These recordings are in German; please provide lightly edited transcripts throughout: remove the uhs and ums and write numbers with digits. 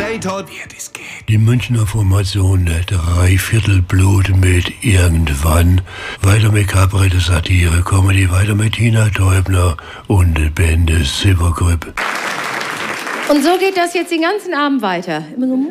Hey Todd, wie es geht. Die Münchner Formation Dreiviertelblut mit irgendwann. Weiter mit Kabarett, Satire, Comedy, weiter mit Tina Teubner und Band Silvergrip. Und so geht das jetzt den ganzen Abend weiter. Immer so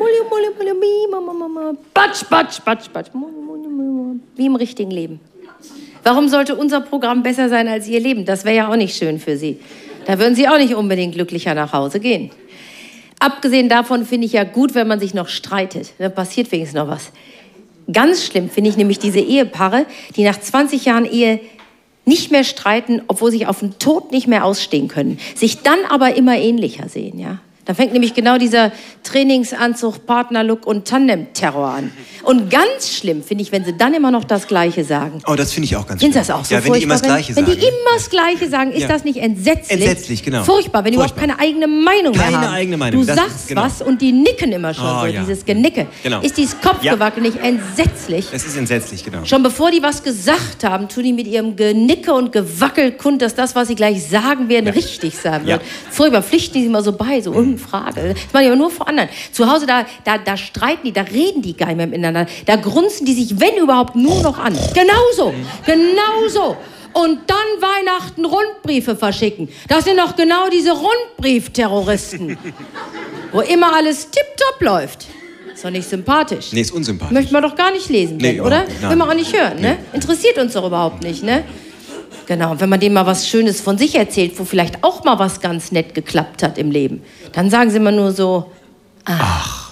batsch, batsch, batsch, batsch. Wie im richtigen Leben. Warum sollte unser Programm besser sein als Ihr Leben? Das wäre ja auch nicht schön für Sie. Da würden Sie auch nicht unbedingt glücklicher nach Hause gehen. Abgesehen davon finde ich ja gut, wenn man sich noch streitet. Da passiert wenigstens noch was. Ganz schlimm finde ich nämlich diese Ehepaare, die nach 20 Jahren Ehe nicht mehr streiten, obwohl sie auf den Tod nicht mehr ausstehen können. Sich dann aber immer ähnlicher sehen, ja. Da fängt nämlich genau dieser Trainingsanzug, Partnerlook und Tandem-Terror an. Und ganz schlimm finde ich, wenn sie dann immer noch das Gleiche sagen. Oh, das finde ich auch ganz schlimm. Sind das auch so ja, wenn die immer das Gleiche sagen. Wenn die immer das Gleiche sagen, ist das nicht entsetzlich? Entsetzlich, genau. Furchtbar, wenn die überhaupt keine eigene Meinung mehr haben. Keine eigene Meinung. Du sagst was und die nicken immer schon dieses Genicke. Genau. Ist dieses Kopfgewackel nicht entsetzlich? Es ist entsetzlich, genau. Schon bevor die was gesagt haben, tun die mit ihrem Genicke und Gewackel kund, dass das, was sie gleich sagen werden, richtig sein wird. Furchtbar, pflichten die sich immer so bei, so Frage. Das machen die aber nur vor anderen. Zu Hause, da streiten die, da reden die gar nicht mehr miteinander. Da grunzen die sich, wenn überhaupt, nur noch an. Genauso, genauso. Und dann Weihnachten Rundbriefe verschicken. Das sind doch genau diese Rundbriefterroristen. Wo immer alles tipptopp läuft. Ist doch nicht sympathisch. Nee, ist unsympathisch. Möchte man doch gar nicht lesen, nee, oder? Nein. Will man auch nicht hören, ne? Interessiert uns doch überhaupt nicht, ne? Genau, und wenn man denen mal was Schönes von sich erzählt, wo vielleicht auch mal was ganz nett geklappt hat im Leben, dann sagen sie immer nur so, ach.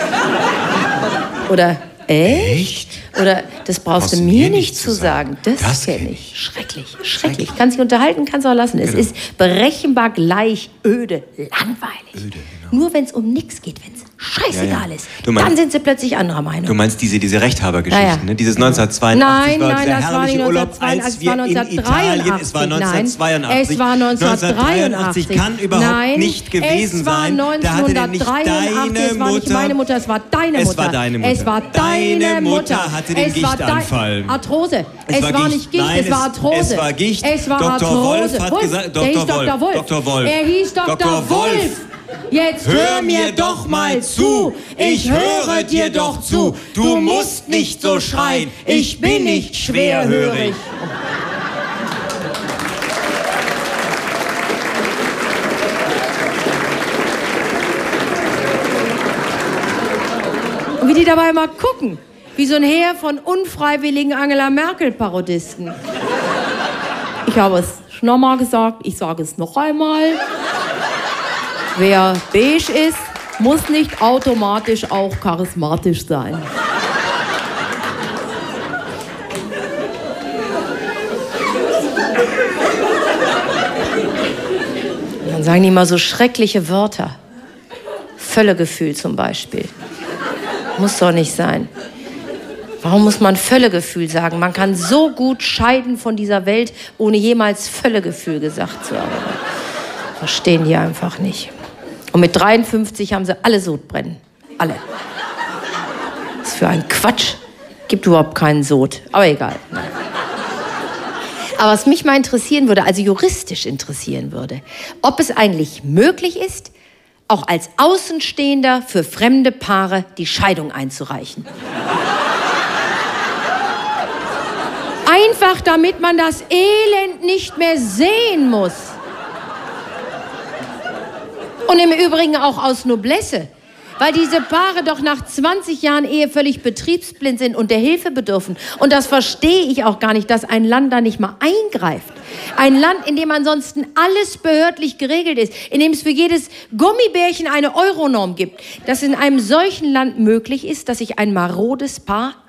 Oder, echt? Oder, das brauchst du mir nicht zu sagen. Das kenne ich. Schrecklich, schrecklich. Kann sich unterhalten, kann es auch lassen. Es ist berechenbar gleich öde, langweilig. Öde, genau. Nur wenn es um nichts geht, wenn es scheißegal ist, dann sind sie plötzlich anderer Meinung. Du meinst diese Rechthabergeschichten, ne? Dieses 1982 nein, das war nicht 1982, es war 1983. Es war 1983. Kann überhaupt nicht gewesen sein. Da hatte der nicht deine Mutter. Es war nicht meine Mutter, es war deine Mutter. Es war deine Mutter. Es war deine Mutter. Hatte den Gichtanfall. Arthrose. Es war nicht Gicht, es war Arthrose. Es war Gicht. Es war Dr. Arthrose. Wolf hat gesagt, Dr. Wolf. Er hieß Dr. Wolf. Jetzt hör mir doch mal zu, ich höre dir doch zu. Du musst nicht so schreien, ich bin nicht schwerhörig. Und wie die dabei mal gucken, wie so ein Heer von unfreiwilligen Angela Merkel-Parodisten. Ich habe es schon nochmal gesagt, ich sage es noch einmal. Wer beige ist, muss nicht automatisch auch charismatisch sein. Und dann sagen die mal so schreckliche Wörter. Völlegefühl zum Beispiel. Muss doch nicht sein. Warum muss man Völlegefühl sagen? Man kann so gut scheiden von dieser Welt, ohne jemals Völlegefühl gesagt zu haben. Verstehen die einfach nicht. Und mit 53 haben sie alle Sodbrennen. Alle. Was für ein Quatsch. Gibt überhaupt keinen Sod. Aber egal. Aber was mich mal interessieren würde, also juristisch interessieren würde, ob es eigentlich möglich ist, auch als Außenstehender für fremde Paare die Scheidung einzureichen. Einfach damit man das Elend nicht mehr sehen muss. Und im Übrigen auch aus Noblesse, weil diese Paare doch nach 20 Jahren Ehe völlig betriebsblind sind und der Hilfe bedürfen. Und das verstehe ich auch gar nicht, dass ein Land da nicht mal eingreift. Ein Land, in dem ansonsten alles behördlich geregelt ist, in dem es für jedes Gummibärchen eine Euronorm gibt. Dass in einem solchen Land möglich ist, dass sich ein marodes Paar